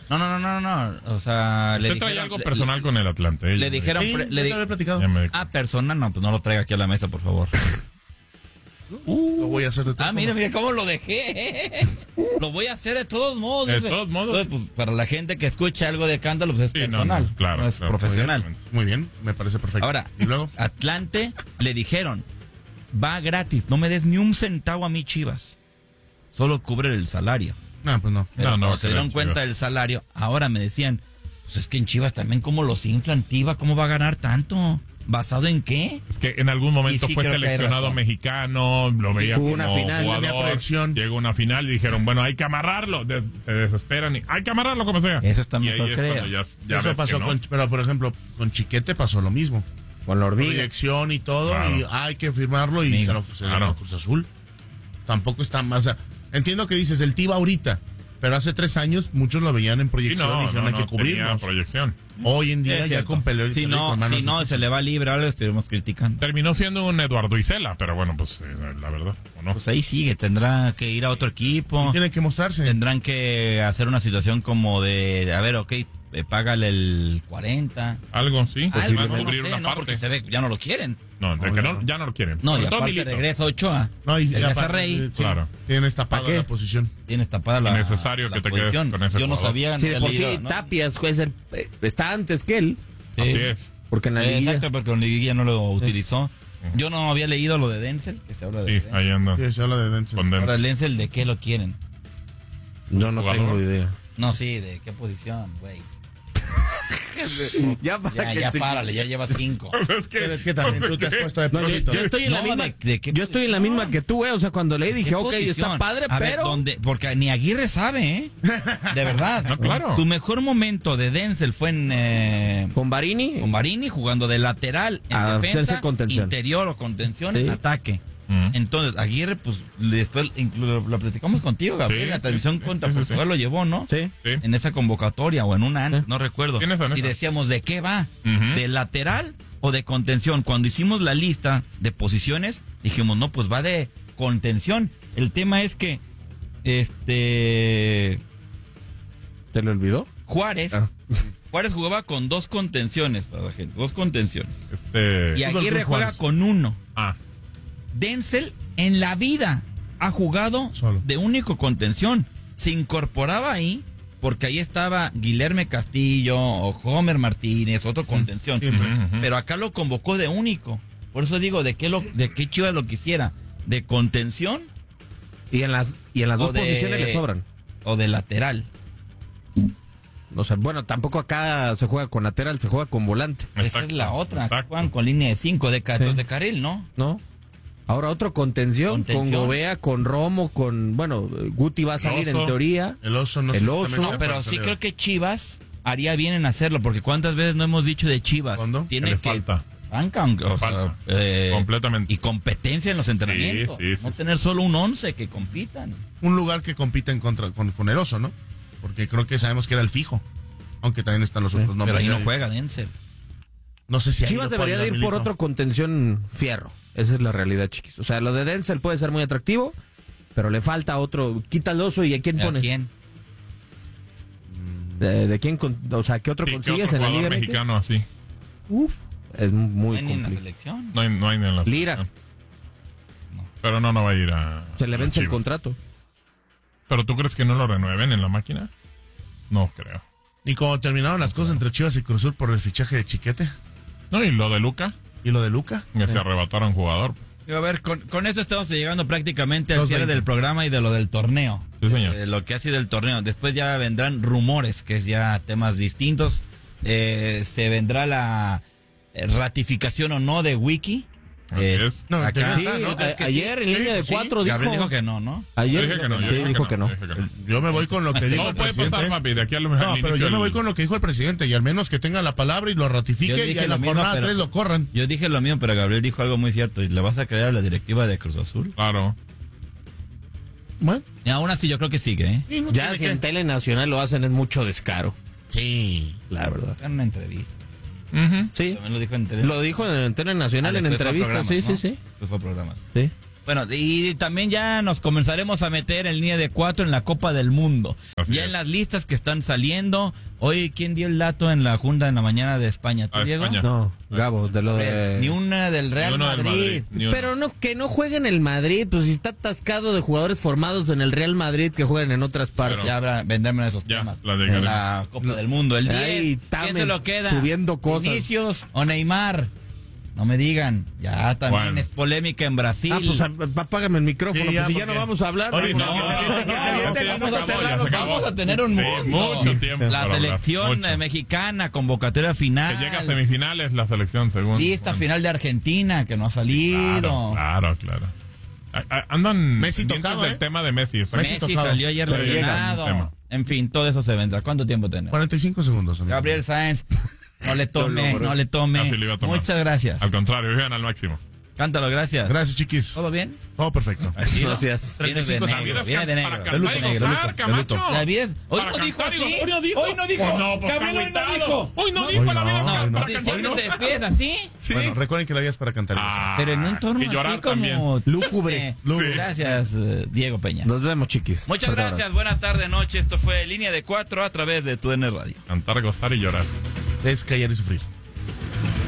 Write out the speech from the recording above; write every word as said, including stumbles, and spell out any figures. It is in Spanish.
No, no, no, no, no. O sea, Usted le trae dijeron, algo le, personal le, con el Atlante. ¿eh? Le dijeron... Sí, pre, le ya di- había platicado. Ah, persona, no, pues no lo traiga aquí a la mesa, por favor. Lo voy a hacer de todas Ah, mira, formas. mira cómo lo dejé. Lo voy a hacer de todos modos. De dice. todos modos. Entonces, pues, para la gente que escucha algo de cántalo, pues es Sí, no, personal. no, claro, no es claro, profesional. Muy bien, me parece perfecto. Ahora, ¿y luego? Atlante le dijeron, va gratis, no me des ni un centavo a mí, Chivas. Solo cubre el salario. No, pues no. Pero No, no, cuando se que dieron la cuenta Chivas. del salario, ahora me decían, pues es que en Chivas también como los inflan, Tiva, ¿cómo va a ganar tanto? ¿Basado en qué? Es que en algún momento Y sí fue creo que hay seleccionado razón. mexicano, lo veía Hubo como una final, jugador, tenía proyección. llegó una final y dijeron, bueno, hay que amarrarlo, de- se desesperan y hay que amarrarlo como sea. Eso está y mejor, ahí es creo. cuando ya, ya Eso ves pasó que no. con, pero por ejemplo, con Chiquete pasó lo mismo. Con la hormiga. Proyección y todo, Claro. y hay que firmarlo y Amigo. se lo se le Claro. dio a Cruz Azul. Tampoco está más. O sea, entiendo que dices el Tiva ahorita, pero hace tres años muchos lo veían en Sí, proyección no, y dijeron no, hay no, que tenía cubrirnos. proyección. Hoy en día Es ya cierto. con Pelé. Si no, si no se le va libre, ahora lo estuvimos criticando. Terminó siendo un Eduardo Isela, pero bueno, pues eh, la verdad, ¿o no? Pues ahí sigue, tendrá que ir a otro equipo. Y tiene que mostrarse. Tendrán que hacer una situación como de, a ver, ok, eh, págale el cuarenta. Algo, sí. Algo, Van a no, no cubrir sé, una no, parte. porque se ve, ya no lo quieren. No, de que no, ya no lo quieren. No, y Sobre todo aparte Milito. regresa Ochoa. No, y, y regresa aparte, Rey. eh, sí, Claro. Tienes tapada ¿Para qué? la posición. Tienes tapada la Necesario la que te quedes posición. con ese Yo no jugador. sabía. Sí, de por sí, Liga, ¿no? Tapias puede ser, eh, está antes que él. Sí. Así es. Porque en la Eh, liguilla... Exacto, porque en la liguilla no lo utilizó. Yo no había leído lo de Denzel, que se habla de Sí, Denzel. ahí anda. Sí, se habla de Denzel. Con Denzel. Ahora, el Denzel, ¿de qué lo quieren? Yo no jugador. tengo idea. No, sí, ¿de qué posición, güey? Ya para Ya, que ya te- párale, ya lleva cinco. Pues es que, Pero es que también tú te has puesto de No, yo, prolito. yo estoy en la No, misma, ¿de- de qué yo estoy en la posición? misma que tú, eh. O sea, cuando leí dije, ¿Qué ok, posición? está padre, A ver, pero... ¿dónde? Porque ni Aguirre sabe, ¿eh? De verdad. No, claro. Su mejor momento de Denzel fue en eh, Con Barini, con Barini jugando de lateral en A defensa, hacerse contención. interior o contención Sí. en ataque. Mm. Entonces, Aguirre, pues, después inclu- lo, lo platicamos contigo, Gabriel, Sí, en la sí, televisión sí, contra sí, sí, Portugal sí. lo llevó, ¿no? sí. Sí. En esa convocatoria o en una antes, no recuerdo. Tienes en Y esa. decíamos, ¿de qué va? Ujú. ¿De lateral o de contención? Cuando hicimos la lista de posiciones, dijimos, no, pues va de contención. El tema es que, este, ¿Te lo olvidó? Juárez, Ah. Juárez jugaba con dos contenciones, para la gente, dos contenciones. Este. Y Fútbol Aguirre Club juega Juárez. con uno. Ah, Denzel en la vida ha jugado Solo. de único contención. Se incorporaba ahí porque ahí estaba Guilherme Castillo o Homer Martínez, otro contención. Siempre. Ujú, ujú. Pero acá lo convocó de único. Por eso digo, ¿de qué, lo, de qué Chivas lo quisiera? ¿De contención Y en las, y en las O dos de- posiciones le sobran. o de lateral? O sea, bueno, tampoco acá se juega con lateral, se juega con volante, Esa Exacto, es la otra. Acá exacto. juegan con línea de cinco, de, ca- Sí. de carril, ¿no? ¿no? Ahora otro contención, Contención. con Gobea, con Romo, con... Bueno, Guti va a salir Oso. en teoría. El oso no El sé oso. exactamente No, pero cuál sí salió. creo que Chivas haría bien en hacerlo, porque ¿cuántas veces no hemos dicho de Chivas? ¿Cuándo? Tiene Que le que falta. banca, aunque, o Le sea, falta. eh, Completamente. y competencia en los entrenamientos. Sí, sí, no sí, tener solo un once que compitan. Un lugar que compita en contra con, con el oso, ¿no? Porque creo que sabemos que era el fijo. Aunque también están los otros nombres. Pero ahí no ahí. juega Denzel. No sé si ahí Chivas lo debería puede de ir ayudar por Milito. otro contención fierro. Esa es la realidad, chiquis. O sea, lo de Denzel puede ser muy atractivo, pero le falta otro. Quita el oso y ¿a quién ¿A pones? quién? ¿De, de quién? con- o sea, ¿qué otro Sí, ¿qué consigues otro en la jugador Liga M X? mexicano así? Uf, es No muy hay ni en la complicado. selección. No hay, no hay ni en la Lira. selección. Pero no, no va a ir a. Se le a vence el Chivas. contrato. ¿Pero tú crees que no lo renueven en la máquina? No creo. Y como terminaron las cosas entre Chivas y Cruz Azul por el fichaje de Chiquete No, y lo de Luca, y lo de Luca. que se arrebataron jugador. Digo, a ver, con, con esto estamos llegando prácticamente al Dos cierre veinte. del programa y de lo del torneo. Sí, señor. Eh, lo que ha sido el torneo. Después ya vendrán rumores, que es ya temas distintos. Eh, se vendrá la eh, ratificación o no de Wiki. Así Eh, es. No, acá- te- Sí, Ah, ¿no? a- Es que ayer sí, en línea de sí, cuatro dijo... Gabriel dijo que no, ¿no? Ayer Yo dije que no, yo sí, dije dijo que que no, no. yo dije que no. Yo me voy con lo que dijo No el puede presidente. pasar, papi, de aquí a lo No, mejor. pero yo me voy con lo que dijo el presidente y al menos que tenga la palabra y lo Yo ratifique y dije en la lo mismo, jornada pero- tres lo corran. Yo dije lo mismo, pero Gabriel dijo algo muy cierto. ¿Y le vas a creer a la directiva de Cruz Azul? Claro. Bueno, Y aún así yo creo que sigue, ¿eh? y no Ya tiene si que- en Tele Nacional lo hacen es mucho descaro, Sí. la verdad. En una entrevista. Sí, También lo dijo en tele. lo dijo en Tele Nacional Ah, en después fue a entrevistas, sí, programas, sí, ¿no? sí. Después fue a programas. Sí. Bueno, y también ya nos comenzaremos a meter en línea de cuatro en la Copa del Mundo. Así ya es. en las listas que están saliendo. Hoy, ¿quién dio el dato en la Junta en la mañana de España? ¿Tú, A Diego? España. No, Gabo, de lo de... Ni una del Real Ni uno del Madrid. Madrid, ni uno. Pero no, que no jueguen el Madrid, pues si está atascado de jugadores formados en el Real Madrid que jueguen en otras partes. Pero- Ya habrá, vendremos esos Ya, temas. la de en Gary. la Copa del Mundo. El Ahí, diez, Tamen, ¿quién se lo queda? subiendo cosas. ¿Vinicius o Neymar? No me digan. Ya también Bueno. es polémica en Brasil. Ah, pues ap- apágame el micrófono, Sí, ya, pues si ya porque- no vamos a hablar. Oye, pues, no, que se aviente, que se aviente, ya vamos se a acabó, cerrar, ya se acabó. Vamos a tener un Sí, mundo. mucho tiempo La para hablar, selección mucho. eh, mexicana, convocatoria final. Que llega a semifinales la selección, según. Lista bueno. final de Argentina, que no ha salido. Claro, claro, claro. A- a- Andan Messi pendientes tocado, del ¿eh? tema de Messi. exacto. Messi Messi tocado. salió ayer Ya llega lesionado. el tema. En fin, todo eso se vendrá. ¿Cuánto tiempo tenemos? cuarenta y cinco segundos. amigo. Gabriel Sáenz, no le tome, logré. no le tome. Así le iba a tomar. Muchas gracias. Al contrario, vivan al máximo. Cántalo, gracias. Gracias, chiquis. ¿Todo bien? Todo perfecto. Así, ¿no? Gracias. Viene de treinta y cinco negro, Vidas viene de can- negro. para De cantar luto, y de gozar, luto, de Camacho. luto. La vida es- Hoy Para no dijo cantar y así. go- Hoy no dijo. Hoy no dijo. Pues no, pues Gabriel, está hoy no agüitado. dijo. Hoy no No, dijo, hoy la no, vida es hoy can- no. para ¿De cantar y qué go- te despides así? Sí. Bueno, recuerden que la vida es para cantar y gozar. Ah, Pero en un entorno y llorar así como también. Lúgubre. triste. Gracias, eh, Diego Peña. Nos vemos, chiquis. Muchas Fuerte abrazo. gracias. Buenas tardes, noche. Esto fue Línea de Cuatro a través de Tu N Radio. Cantar, gozar y llorar. Es callar y sufrir.